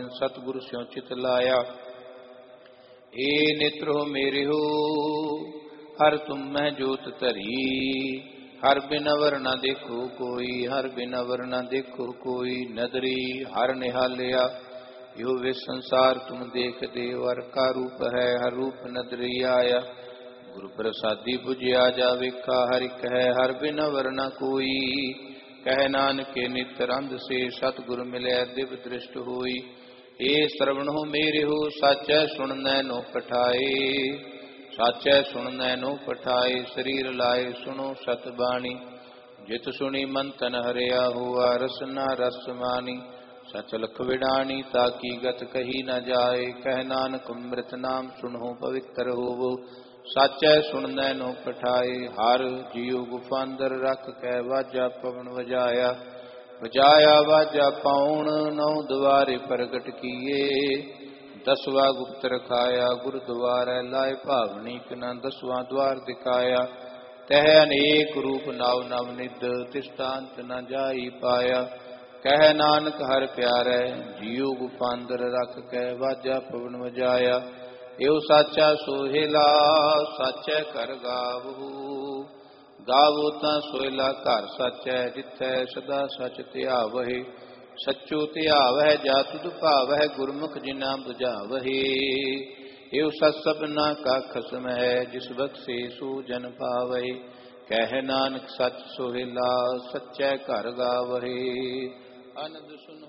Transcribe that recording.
सतगुरु स्यों चित लाया। ए नेत्र हो मेरे हो हर तुम में जोत धरी, हर बिन अवर न देखो कोई, हर बिन अवर न देखो कोई। नदरी हर निहालिया यो वे संसार तुम देख देव, हर का रूप है हर रूप नदरी आया। गुरु प्रसादी बुझिया जावेखा, हर एक है हर बिन अवर न कोई। कह नानक के नित रंध से सतगुरु मिले दिव दृष्ट होई। ए श्रवण हो मेरे हो साचै सुन नैनो पठाए, साचै सुन नैनो पठाए। शरीर लाए सुनो सतबाणी, जित सुनी मन तन हरिया हुआ रसना रस मानी। सच लख विडानी ताकि गत कही न जाए, कह नानक अमृत नाम सुनो पवित्र होवो। साचै सुन नैनो पठाए, हर जियो गुफा अंदर रख कै वाजा पवन वजाया। बजाया वाजा पाउन नौ द्वारे प्रगट किए, दसवा गुप्त रखाया गुरु द्वार लाए भावनी किना दसवां द्वार दिखाया। तह अनेक रूप नव नव निध तिष्टांत न जाई पाया। कह नानक हर प्यारै जियो गुफा अंदर रख कै वाजा पवन वजाया। एव साचा सोहेला साचै कर गावहु, गावो तां सोयला घर सचै जिथै सदा सच ध्यावहे। सचो ध्यावै जा तुध भावै गुरमुख जिना बुझावहे। एव सत सबना का खसम है जिस बख्शे सो जन पावै। कह नानक सच सोहेला सचै घर गावहे। आनंद सुनो